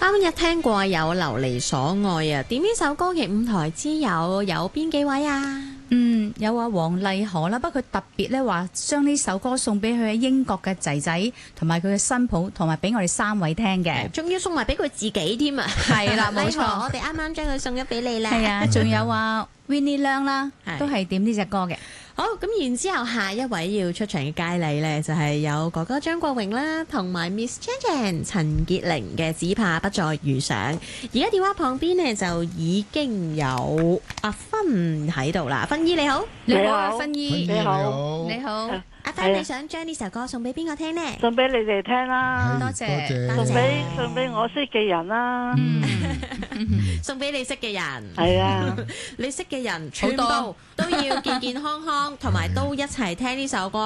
啱日聽過有流離所愛啊，點呢首歌嘅舞台之友有邊幾位啊？ 有啊，黃麗荷啦，不過佢特別咧話將呢首歌送俾佢喺英國嘅仔仔同埋佢嘅新抱，同埋俾我哋3位聽嘅， 仲要送埋俾佢自己添啊！ 係啦，冇錯， 我哋啱啱將佢送咗俾你啦。 係啊，仲有啊 Winnie Lam 啦，都係點呢隻歌嘅。 好，咁然之後下一位要出場嘅佳麗呢，就係有哥哥張國榮啦，同埋 Miss Chan Chan 陳潔靈嘅《只怕不再遇上》。而家電話旁邊呢，就已經有阿芬喺度啦，芬姨你好， 你好啊，芬姨你好， 你好。 阿芬，你想將呢首歌送俾邊個聽呢？ 送俾你哋聽啦， 多謝， 送俾我識嘅人啦， 送俾你識嘅人， 係啊， 你識嘅人全部都要健健康康，同埋都一齊聽呢首歌。